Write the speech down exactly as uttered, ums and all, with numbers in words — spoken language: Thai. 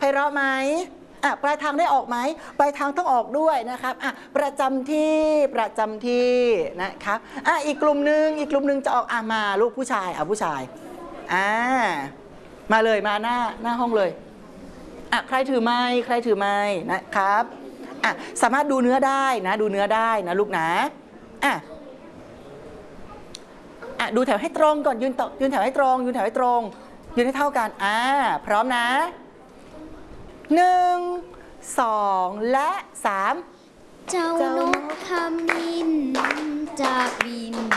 เราะไหมอ่ะปลายทางได้ออกไหมปลายทางต้องออกด้วยนะครับอ่ะประจำที่ประจำที่นะครับอ่ะอีกกลุ่มหนึ่งอีกกลุ่มหนึ่งจะออกอ่ะมาลูกผู้ชายอ่ะผู้ชายอ่ามาเลยมาหน้าหน้าห้องเลยอ่ะใครถือไม้ใครถือไม้นะครับอ่ะสามารถดูเนื้อได้นะดูเนื้อได้นะลูกนะอ่ะอ่ะดูแถวให้ตรงก่อนยืนต่อยืนแถวให้ตรงยืนแถวให้ตรงยืนให้เท่ากันอ่าพร้อมนะหนึ่งสองและสามเจ้านกขมิ้นจากบิน